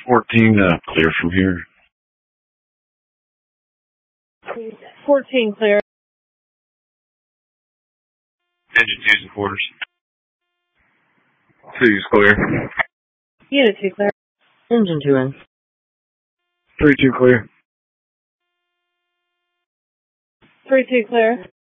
14, clear from here. 14 clear. Engine 2's in quarters. 2's clear. Unit 2 clear. Engine 2 in. 3-2 clear. 3-2 clear.